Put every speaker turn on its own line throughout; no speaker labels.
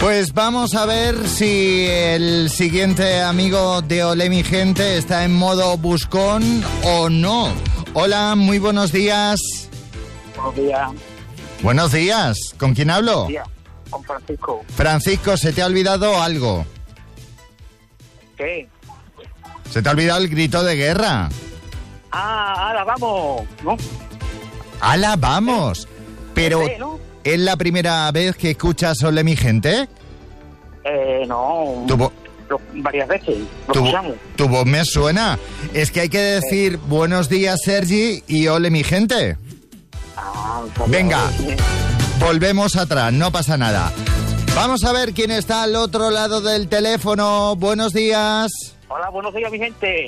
Pues vamos a ver si el siguiente amigo de Olé mi gente está en modo buscón o no. Hola, muy buenos días.
Buenos días.
Buenos días. ¿Con quién hablo?
Buenos días. Con Francisco.
Francisco, ¿se te ha olvidado algo?
¿Qué?
¿Se te ha olvidado el grito de guerra?
¡Hala, vamos! ¿No?
¡Hala, vamos! Pero,
¿no?
¿es la primera vez que escuchas Olé mi gente?
No. Varias veces. Lo escuchamos.
Tu voz me suena. Es que hay que decir buenos días, Sergi, y Olé mi gente. Venga, volvemos atrás, no pasa nada. Vamos a ver quién está al otro lado del teléfono. Buenos días.
Hola, buenos días, mi gente.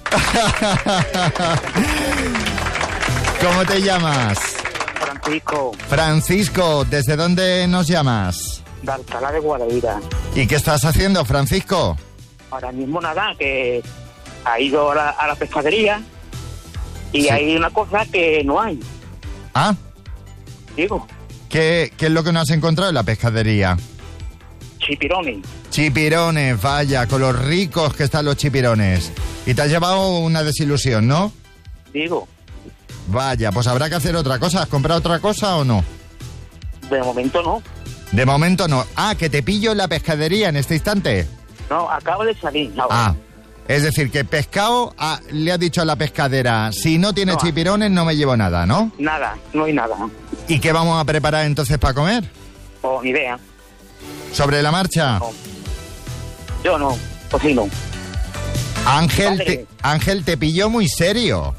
¿Cómo te llamas?
Francisco.
Francisco, ¿desde dónde nos llamas?
De Alcalá de Guadaira.
¿Y qué estás haciendo, Francisco?
Ahora mismo nada, que ha ido a la pescadería y
Sí.
hay una cosa que no hay.
Ah,
Digo,
¿qué es lo que no has encontrado en la pescadería?
chipirones.
Chipirones, vaya, con los ricos que están los chipirones. Y te has llevado una desilusión, ¿no?
Digo,
Vaya, pues habrá que hacer otra cosa. ¿Has comprado otra cosa o no?
de momento no.
De momento no. Ah, que te pillo en la pescadería en este instante.
No, acaba de salir. No.
Ah, es decir, que pescado le ha dicho a la pescadera, si no tiene
No.
chipirones no me llevo nada, ¿no?
Nada, no hay nada.
¿Y qué vamos a preparar entonces para comer?
O ni idea.
¿Sobre la marcha?
No. Yo no, cocino. Vale.
Ángel te pilló muy serio.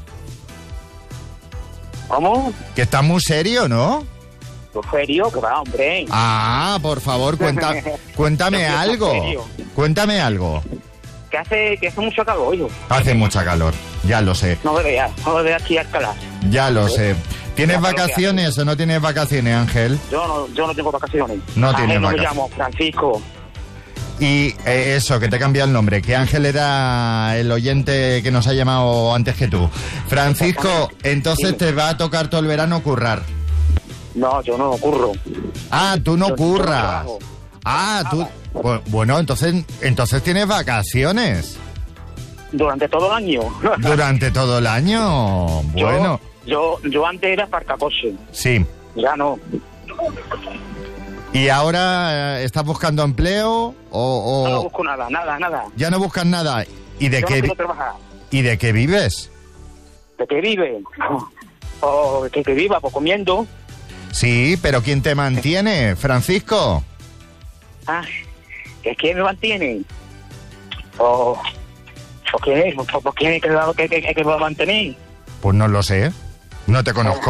¿Cómo?
Que estás muy serio, ¿no?
¿Lo serio? Que va, hombre.
Ah, por favor, cuéntame
Yo
algo.
serio.
Cuéntame algo.
Que hace mucho calor, yo.
Hace mucha calor, ya lo sé,
No me veas aquí Alcalá.
ya lo sé. ¿Tienes
Ya, pero ¿qué
vacaciones o no tienes vacaciones, Ángel?
Yo no tengo vacaciones.
No tienes
Me
vacaciones.
llamo Francisco.
Y eso, que te cambia el nombre, que Ángel era el oyente que nos ha llamado antes que tú. Francisco, entonces
Sí.
te va a tocar todo el verano currar.
No, yo no curro.
Ah, tú no
Yo
curras.
trabajo.
Ah, tú... Bueno, entonces tienes vacaciones.
Durante todo el año.
Durante todo el año. Bueno,
Yo antes era parcacoche.
sí.
Ya no.
¿Y ahora estás buscando empleo o...?
No busco nada.
Ya no buscas nada. ¿Y de
Yo no
qué,
quiero trabajar.
¿Y de qué vives?
¿De qué vive? O que viva, pues comiendo.
Sí, pero ¿quién te mantiene, Francisco?
Ah, ¿es que me mantiene? ¿O quién es? ¿Por quién es que me va a mantener?
Pues no lo sé. No te conozco.